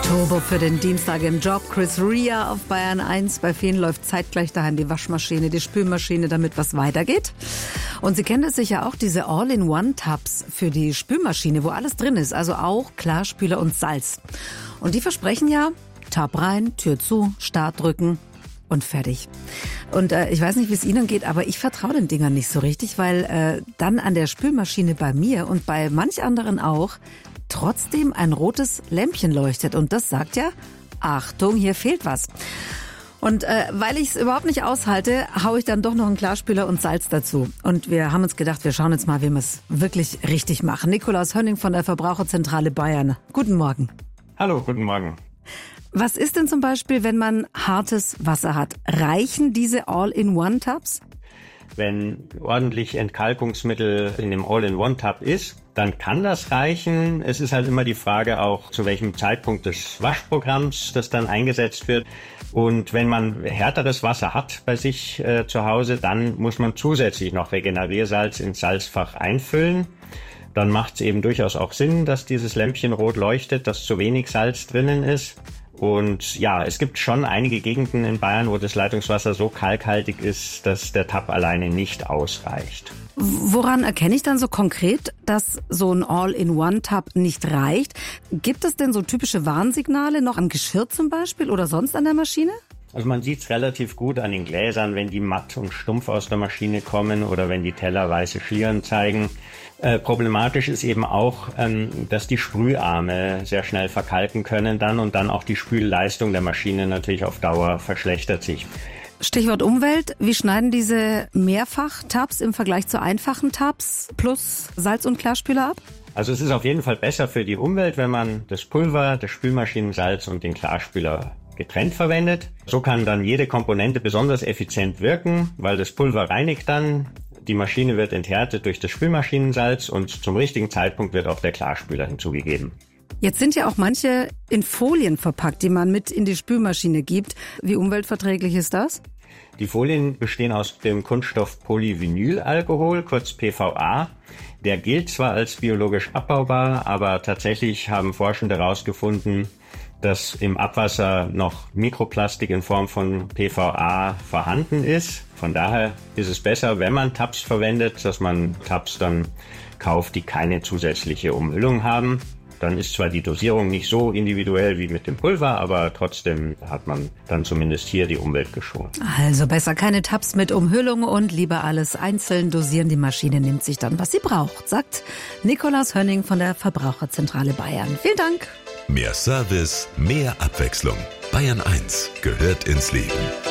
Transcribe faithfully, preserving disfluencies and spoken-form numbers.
Turbo für den Dienstag im Job. Chris Rea auf Bayern eins. Bei vielen läuft zeitgleich daheim die Waschmaschine, die Spülmaschine, damit was weitergeht. Und Sie kennen es sicher auch, diese All-in-One-Tabs für die Spülmaschine, wo alles drin ist. Also auch Klarspüler und Salz. Und die versprechen ja, Tab rein, Tür zu, Start drücken und fertig. Und äh, ich weiß nicht, wie es Ihnen geht, aber ich vertraue den Dingern nicht so richtig, weil äh, dann an der Spülmaschine bei mir und bei manch anderen auch trotzdem ein rotes Lämpchen leuchtet. Und das sagt ja, Achtung, hier fehlt was. Und äh, weil ich es überhaupt nicht aushalte, haue ich dann doch noch einen Klarspüler und Salz dazu. Und wir haben uns gedacht, wir schauen jetzt mal, wie wir es wirklich richtig machen. Nikolaus Hönning von der Verbraucherzentrale Bayern. Guten Morgen. Hallo, guten Morgen. Was ist denn zum Beispiel, wenn man hartes Wasser hat? Reichen diese All-in-One-Tabs? Wenn ordentlich Entkalkungsmittel in dem All-in-One-Tab ist, dann kann das reichen. Es ist halt immer die Frage auch, zu welchem Zeitpunkt des Waschprogramms das dann eingesetzt wird. Und wenn man härteres Wasser hat bei sich äh, zu Hause, dann muss man zusätzlich noch Regeneriersalz ins Salzfach einfüllen. Dann macht es eben durchaus auch Sinn, dass dieses Lämpchen rot leuchtet, dass zu wenig Salz drinnen ist. Und ja, es gibt schon einige Gegenden in Bayern, wo das Leitungswasser so kalkhaltig ist, dass der Tab alleine nicht ausreicht. Woran erkenne ich dann so konkret, dass so ein All-in-One-Tab nicht reicht? Gibt es denn so typische Warnsignale noch am Geschirr zum Beispiel oder sonst an der Maschine? Also man sieht es relativ gut an den Gläsern, wenn die matt und stumpf aus der Maschine kommen oder wenn die Teller weiße Schlieren zeigen. Äh, problematisch ist eben auch, ähm, dass die Sprüharme sehr schnell verkalken können dann und dann auch die Spülleistung der Maschine natürlich auf Dauer verschlechtert sich. Stichwort Umwelt. Wie schneiden diese Mehrfach-Tabs im Vergleich zu einfachen Tabs plus Salz- und Klarspüler ab? Also es ist auf jeden Fall besser für die Umwelt, wenn man das Pulver, das Spülmaschinensalz und den Klarspüler getrennt verwendet. So kann dann jede Komponente besonders effizient wirken, weil das Pulver reinigt dann, die Maschine wird enthärtet durch das Spülmaschinensalz und zum richtigen Zeitpunkt wird auch der Klarspüler hinzugegeben. Jetzt sind ja auch manche in Folien verpackt, die man mit in die Spülmaschine gibt. Wie umweltverträglich ist das? Die Folien bestehen aus dem Kunststoff Polyvinylalkohol, kurz P V A. Der gilt zwar als biologisch abbaubar, aber tatsächlich haben Forschende herausgefunden, dass im Abwasser noch Mikroplastik in Form von P V A vorhanden ist. Von daher ist es besser, wenn man Tabs verwendet, dass man Tabs dann kauft, die keine zusätzliche Umhüllung haben. Dann ist zwar die Dosierung nicht so individuell wie mit dem Pulver, aber trotzdem hat man dann zumindest hier die Umwelt geschont. Also besser keine Tabs mit Umhüllung und lieber alles einzeln dosieren. Die Maschine nimmt sich dann, was sie braucht, sagt Nikolaus Hönning von der Verbraucherzentrale Bayern. Vielen Dank. Mehr Service, mehr Abwechslung. Bayern eins gehört ins Leben.